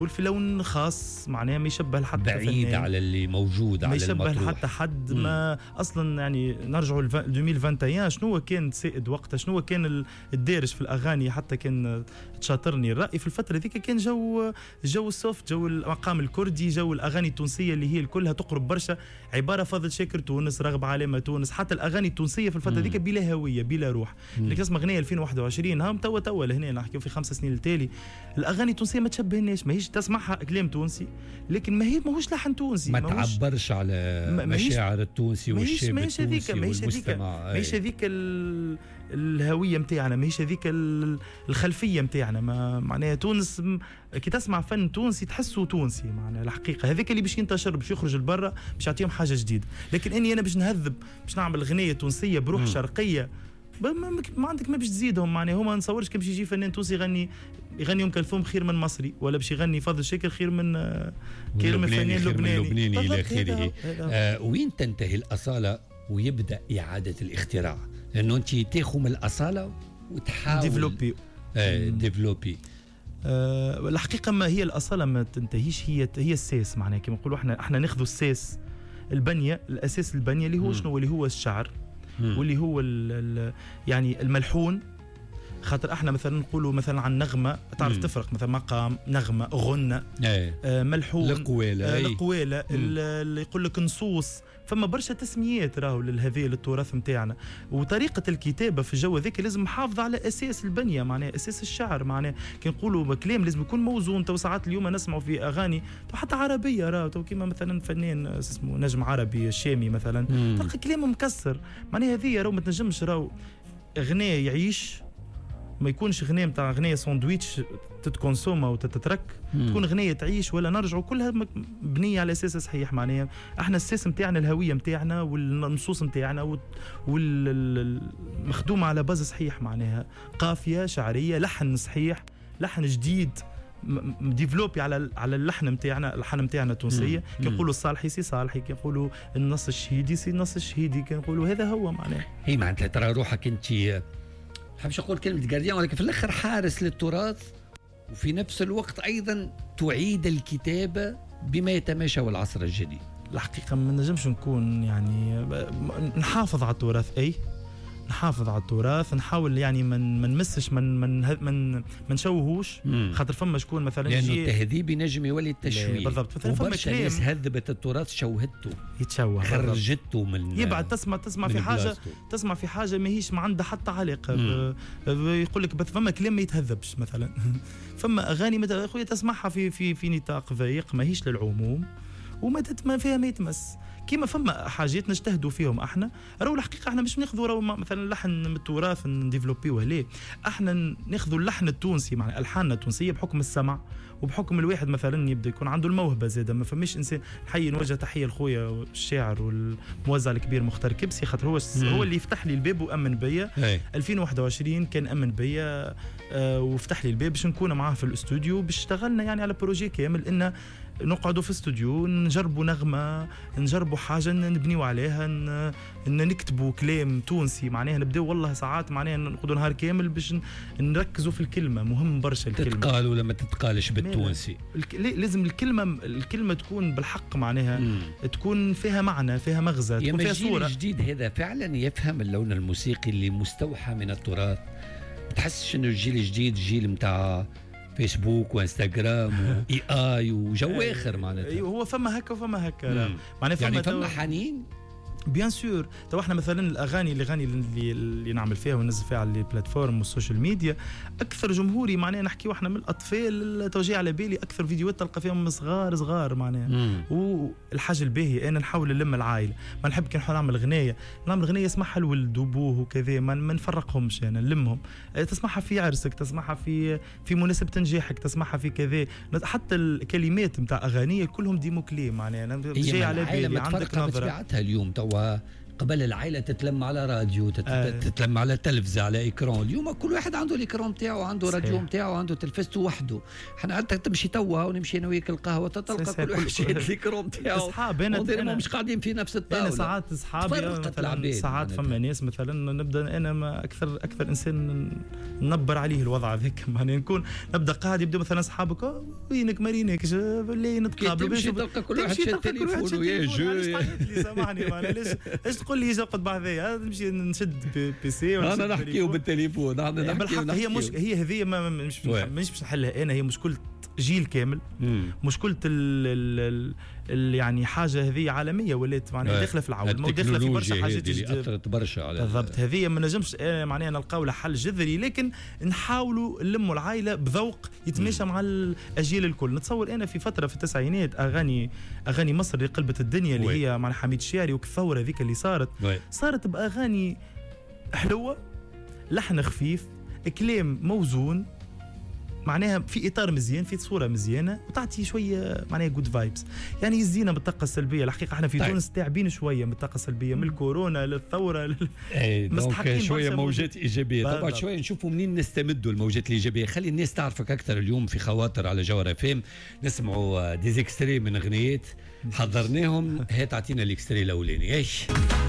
في لون خاص معناها ما يشبه حتى بعيد فنان. على اللي موجود، ما على يشبه المطروح. حتى حد ما اصلا. يعني نرجعوا ل 2021 شنو كان سائد وقتها، شنو كان الدارج في الاغاني، حتى كان تشاطرني الراي في الفتره ذيك كان جو السوفت، جو المقام الكردي، جو الاغاني التونسيه اللي هي كلها تقرب برشا، عباره فضل شاكر تونس، رغب علامه تونس، حتى الاغاني التونسيه في الفتره ذيك بلا هويه بلا روح. اللي تسمع اغنيه 2021 هم توا لهنا نحكيو في 5 سنين التالي، الاغاني التونسيه ما تشبهناش، ماهيش تسمعها كلام تونسي لكن ماهوش لحن تونسي، ما تعبرش على مشاعر التونسي والشعب التونسي والمجتمع. ماهيش هذيك الهويه نتاعنا، ماهيش هذيك الخلفيه نتاعنا. معناها تونس كي تسمع فن تونسي تحسه تونسي، معناها الحقيقه هذاك اللي باش ينتشر، باش يخرج لبرا، باش يعطيهم حاجه جديده. لكن اني انا باش نهذب، باش نعمل اغنيه تونسيه بروح شرقيه، ما عندك ما باش تزيدهم. معناها هما نصورش كي باش يجي فنان تونسي يغني ام كلثوم خير من مصري، ولا باش يغني فضل شاكر خير من فنان لبناني الى اخره. وين تنتهي الاصاله ويبدا اعاده الاختراع؟ لانه انت تاخذ من الاصاله وتحاول ديفلوبي. الحقيقه ما هي الاصاله ما تنتهيش، هي الساس. معناها كما نقولوا احنا ناخذوا الساس، البنيه، الاساس البنيه اللي هو شنو، اللي هو الشعر واللي هو يعني الملحون. خاطر احنا مثلا نقولوا مثلا عن نغمه، تعرف تفرق مثلا مقام، نغمه، غنه، ملحون، القواله اللي يقول لك نصوص. فما برشا تسميات راهو لهذه للتراث نتاعنا، وطريقه الكتابه في الجو ذاك لازم محافظه على اساس البنيه، معناها اساس الشعر. معناها كي نقولوا كلام لازم يكون موزون. تو ساعات اليوم نسمعوا في اغاني حتى عربيه راهو، تو كيما مثلا فنان اسمه نجم عربي شامي مثلا، تلقى كلامه مكسر. معناها هذه راهو ما تنجمش راهو اغنيه يعيش، ما يكونش غنية متاع غنية ساندويتش تتكونسوما وتتترك، تكون غنية تعيش. ولا نرجعوا كلها بنية على أساس صحيح. معناها احنا الساس متاعنا، الهوية متاعنا والنصوص متاعنا والمخدومة على باز صحيح، معناها قافية شعرية، لحن صحيح، لحن جديد ديفلوبي على اللحن متاعنا، الحن متاعنا التونسيه. كنقولوا الصالحي سي صالحي، كنقولوا النص الشهيدي سي النص الشهيدي، كنقولوا هذا هو معناه. هي معناتها ترى روحك انت، حابش اقول كلمه جارديان، ولكن في الاخر حارس للتراث، وفي نفس الوقت ايضا تعيد الكتابه بما يتماشى والعصر الجديد. الحقيقه ما نجمش نكون يعني نحافظ على التراث، نحافظ على التراث، نحاول يعني ما نمسش، من نشوهوش. خاطر فما شكون مثلا لانه التهذيب ينجم يولي التشويه بالضبط. مثلا فما كلام ناس هذبت التراث، شوهته، يتشوه، خرجته من يبعد. تسمع في حاجه، تسمع في حاجه ماهيش ما عندها حتى علاقه. يقول لك فما كلام ما يتهذبش مثلا. فما اغاني اخويا تسمعها في نطاق ضيق، ماهيش للعموم وما فيها ما يتمس. كيما فما حاجات نجتهدوا فيهم احنا، راهو الحقيقه احنا مش ناخذوا راهو مثلا لحن من التراث نديفلوبيوه، ليه؟ احنا ناخذوا اللحن التونسي، مع الحاننا التونسيه بحكم السمع وبحكم الواحد مثلا يبدا يكون عنده الموهبه زاده. ما فماش انسان نحيي نوجه تحيه لخويا الشاعر والموزع الكبير مختار كبسي، خاطر هو اللي يفتح لي الباب وامن بيا. 2021 كان امن بيا وفتح لي الباب باش نكون معاه في الاستوديو، باش اشتغلنا يعني على بروجي كامل، ان نقعدوا في استوديو نجربوا نغمه، نجربوا حاجه نبنيوا عليها، ان نكتبوا كلام تونسي. معناها نبداو والله ساعات معناها نقعدوا نهار كامل باش نركزوا في الكلمه. مهم برشا الكلمه تتقال ولا ما تتقالش بالتونسي. لازم الكلمه تكون بالحق، معناها تكون فيها معنى، فيها مغزى، تكون فيها صوره. الجديد هذا فعلا يفهم اللون الموسيقي اللي مستوحى من التراث. ما تحسش انه الجيل الجديد جيل متاع فيسبوك وانستغرام واي وجو اخر معناتها؟ ايوه هو فما هكا وفما هكا. معناها يعني فما حنين بيان سور. تو احنا مثلا الاغاني اللي نعمل فيها وننزل فيها على البلاتفورم والسوشيال ميديا، اكثر جمهوري معناها نحكيو احنا من الاطفال. توجيه على بالي اكثر فيديوهات تلقى فيهم صغار معناها. والحاجه الباهيه انا نحاول نلم العائله، ما نحب كي نعمل غنيه يسمعها الولد وبوه وكذا، ما نفرقهمش، انا نلمهم. تسمعها في عرسك، تسمعها في مناسبه نجاحك، تسمعها في كذا. حتى الكلمات نتاع اغانيه كلهم ديمو كلي، معناها جاي على بالي. عندك نظره اليوم قبل العائله تتلم على راديو، تتلم على تلفزه، على اكران. اليوم كل واحد عنده الاكران نتاعو، عنده راديو نتاعو، عنده تلفزته وحده. احنا انت تمشي توا ونمشي انا وياك القهوه تلقى كل واحد شاد الاكران نتاعو. اصحاب انا مش قاعدين في نفس الطاوله. انا ساعات اصحابي مثلا ساعات فما ناس مثلا نبدا انا ما اكثر انسان ننبر عليه الوضع هذاك، معناها نكون نبدا قاعد يبدا مثلا اصحابك وينك مارينكش اللي نتقابلوا تمشي تلقى كل واحد شاد تليفونه يا جو. سامحني معناها ايش تقول لي يقعد بعضيا نمشي نشد بي انا نحكيو بالتليفون. بالحق هي هذه مش نحلها انا، هي مشكله جيل كامل. مشكله يعني حاجه هذه عالميه ولات معناها داخله في العالم وداخله في برشا حاجات اللي اثرت برشا على بالضبط. هذه ما نجمش معناها نلقاو لها حل جذري، لكن نحاولوا نلموا العائله بذوق يتماشى مع الاجيال الكل. نتصور انا في فتره في التسعينات اغاني مصر اللي قلبت الدنيا اللي هي مع حميد الشياري والثوره هذيك اللي صارت باغاني حلوه، لحن خفيف، كلام موزون، معناها في اطار مزيان، في صوره مزيانه، وتعطي شويه معناها جود فايبس. يعني يزينا بالطاقه السلبيه. الحقيقه احنا في تونس تعبين شويه من الطاقه السلبيه، من الكورونا للثوره مستحقين شويه موجات ايجابيه. طبعا شويه نشوفوا منين نستمدوا الموجات الايجابيه. خلي الناس تعرفك اكثر اليوم في خواطر على جوهر FM. نسمعوا ديزيكستري من اغنيات حضرناهم. هات اعطينا الاكستري الاولاني. ايش